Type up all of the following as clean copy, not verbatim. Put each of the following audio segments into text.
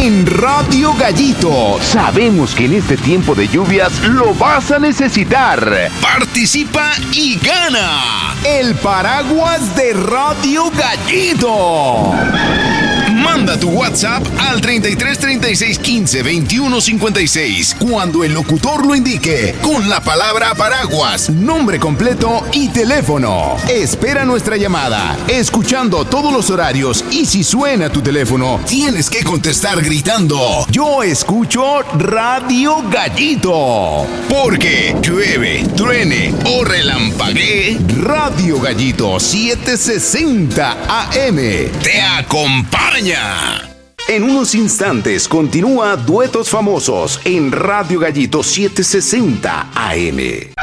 en Radio Gallito. Sabemos que en este tiempo de lluvias lo vas a necesitar. Participa y gana el paraguas de Radio Gallito. Manda tu WhatsApp al 33 36 15 21 56 cuando el locutor lo indique, con la palabra paraguas, nombre completo y teléfono. Espera nuestra llamada, escuchando todos los horarios, y si suena tu teléfono, tienes que contestar gritando: yo escucho Radio Gallito. Porque llueve, truene o relampaguee, Radio Gallito 760 AM te acompaña. En unos instantes continúa Duetos Famosos en Radio Gallito 760 AM.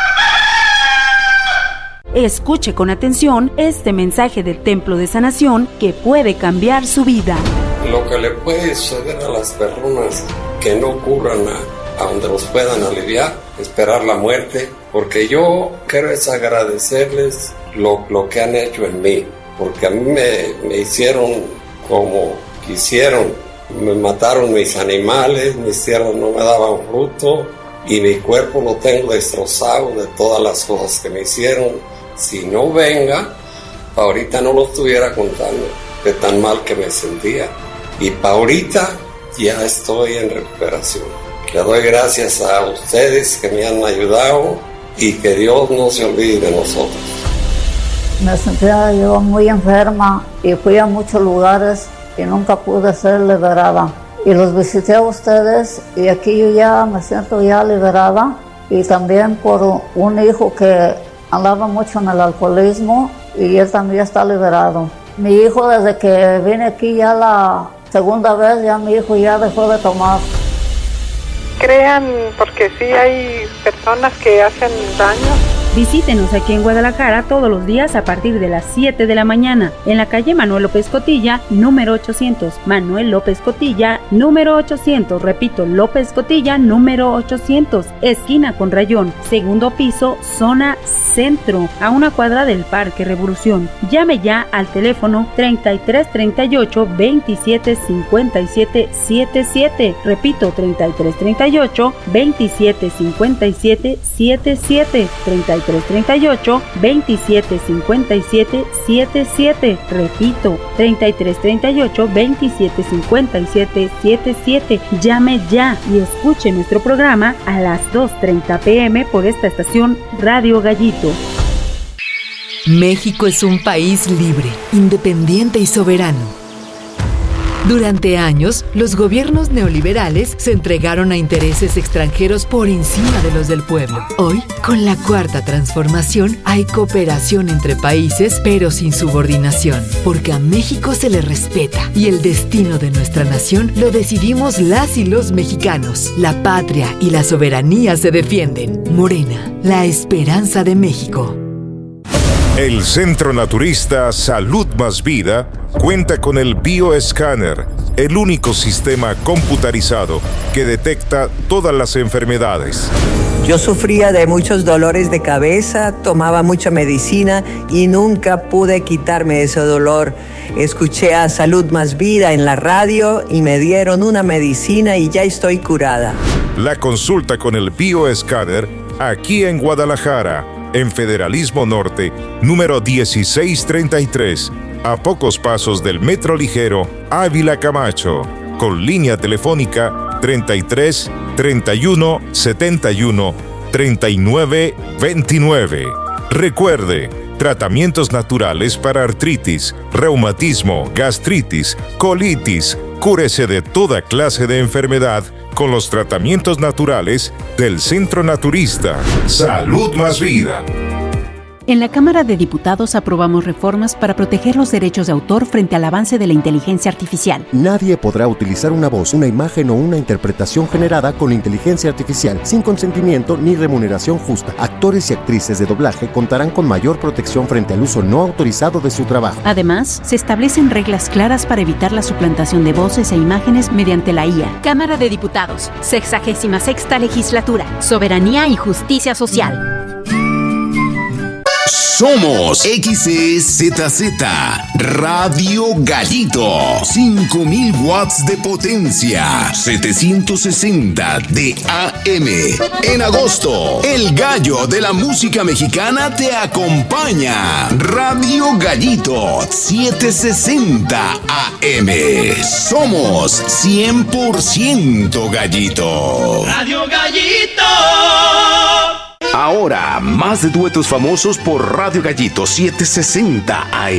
Escuche con atención este mensaje del Templo de Sanación que puede cambiar su vida. Lo que le puede suceder a las personas que no ocurran a donde los puedan aliviar, esperar la muerte, porque yo quiero es agradecerles lo que han hecho en mí, porque a mí me hicieron como quisieron, me mataron mis animales, mis tierras no me daban fruto y mi cuerpo lo tengo destrozado de todas las cosas que me hicieron. Si no venga, ahorita no lo estuviera contando de tan mal que me sentía, y pa' ahorita ya estoy en recuperación. Le doy gracias a ustedes que me han ayudado y que Dios no se olvide de nosotros. Me sentía yo muy enferma y fui a muchos lugares y nunca pude ser liberada. Y los visité a ustedes y aquí yo ya me siento ya liberada, y también por un hijo que andaba mucho en el alcoholismo y él también está liberado. Mi hijo, desde que vine aquí ya la segunda vez, ya mi hijo ya dejó de tomar. Crean, porque sí hay personas que hacen daño. Visítenos aquí en Guadalajara todos los días a partir de las 7 de la mañana, en la calle Manuel López Cotilla, número 800. Manuel López Cotilla, número 800. Repito, López Cotilla, número 800. Esquina con Rayón, segundo piso, zona centro, a una cuadra del Parque Revolución. Llame ya al teléfono 33 38 27 57 77. Repito, 33 38 27 57 77. 3338 27 57 77. Repito, 3338 27 57 77. Llame ya y escuche nuestro programa a las 2:30 p.m. por esta estación Radio Gallito. México es un país libre, independiente y soberano. Durante años, los gobiernos neoliberales se entregaron a intereses extranjeros por encima de los del pueblo. Hoy, con la Cuarta Transformación, hay cooperación entre países, pero sin subordinación, porque a México se le respeta y el destino de nuestra nación lo decidimos las y los mexicanos. La patria y la soberanía se defienden. Morena, la esperanza de México. El Centro Naturista Salud Más Vida cuenta con el Bioescáner, el único sistema computarizado que detecta todas las enfermedades. Yo sufría de muchos dolores de cabeza, tomaba mucha medicina y nunca pude quitarme ese dolor. Escuché a Salud Más Vida en la radio y me dieron una medicina y ya estoy curada. La consulta con el Bioescáner aquí en Guadalajara, en Federalismo Norte, número 1633, a pocos pasos del Metro Ligero Ávila Camacho, con línea telefónica 33 31 71 39 29. Recuerde, tratamientos naturales para artritis, reumatismo, gastritis, colitis. Cúrese de toda clase de enfermedad con los tratamientos naturales del Centro Naturista. Salud Más Vida. En la Cámara de Diputados aprobamos reformas para proteger los derechos de autor frente al avance de la inteligencia artificial. Nadie podrá utilizar una voz, una imagen o una interpretación generada con inteligencia artificial sin consentimiento ni remuneración justa. Actores y actrices de doblaje contarán con mayor protección frente al uso no autorizado de su trabajo. Además, se establecen reglas claras para evitar la suplantación de voces e imágenes mediante la IA. Cámara de Diputados, 66ª Legislatura, Soberanía y Justicia Social. Somos XEZZ Radio Gallito. 5000 watts de potencia. 760 de AM. En agosto, el gallo de la música mexicana te acompaña. Radio Gallito 760 AM. Somos 100% gallito. Radio Gallito. Ahora, más de duetos famosos por Radio Gallito 760 AM.